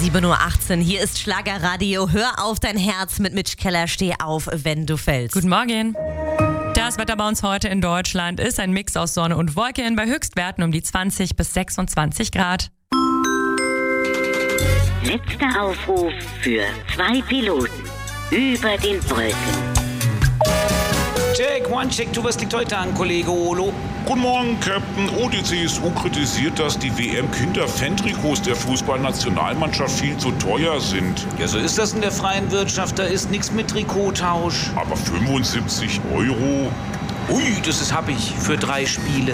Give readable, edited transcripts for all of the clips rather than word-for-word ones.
7:18 Uhr, hier ist Schlagerradio. Hör auf dein Herz mit Mitch Keller. Steh auf, wenn du fällst. Guten Morgen. Das Wetter bei uns heute in Deutschland ist ein Mix aus Sonne und Wolken bei Höchstwerten um die 20 bis 26 Grad. Letzter Aufruf für 2 Piloten über den Wolken. Check, one, check, was liegt heute an, Kollege Olo? Guten Morgen, Captain. Oh, die CSU kritisiert, dass die WM-Kinder-Fan-Trikots der Fußballnationalmannschaft viel zu teuer sind. Ja, so ist das in der freien Wirtschaft, da ist nichts mit Trikottausch. Aber 75 Euro? Ui, das ist happig für 3 Spiele.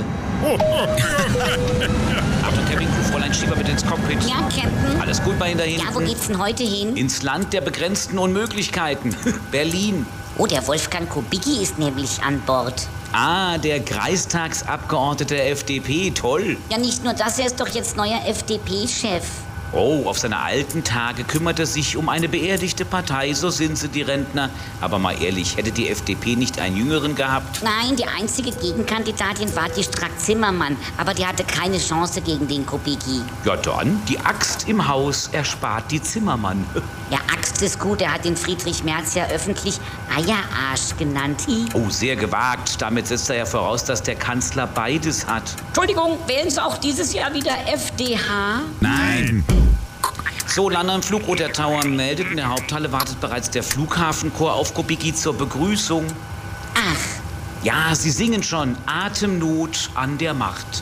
Achtung, Cabincrew, Fräulein Schieber bitte ins Cockpit. Ja, Captain. Alles gut bei Ihnen da hinten? Ja, wo geht's denn heute hin? Ins Land der begrenzten Unmöglichkeiten. Berlin. Oh, der Wolfgang Kubicki ist nämlich an Bord. Ah, der Kreistagsabgeordnete der FDP, toll. Ja, nicht nur das, er ist doch jetzt neuer FDP-Chef. Oh, auf seine alten Tage kümmert er sich um eine beerdigte Partei, so sind sie, die Rentner. Aber mal ehrlich, hätte die FDP nicht einen Jüngeren gehabt? Nein, die einzige Gegenkandidatin war die Strack-Zimmermann, aber die hatte keine Chance gegen den Kubicki. Ja dann, die Axt im Haus erspart die Zimmermann. Ja, Axt ist gut, er hat den Friedrich Merz ja öffentlich Eierarsch genannt. Oh, sehr gewagt. Damit setzt er ja voraus, dass der Kanzler beides hat. Entschuldigung, wählen Sie auch dieses Jahr wieder FDH? Nein. So, Land am Flugroter Tower meldet, in der Haupthalle wartet bereits der Flughafenchor auf Kubicki zur Begrüßung. Ach. Ja, sie singen schon Atemnot an der Macht.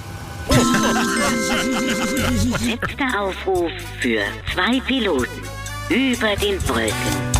Letzter Aufruf für 2 Piloten über den Wolken.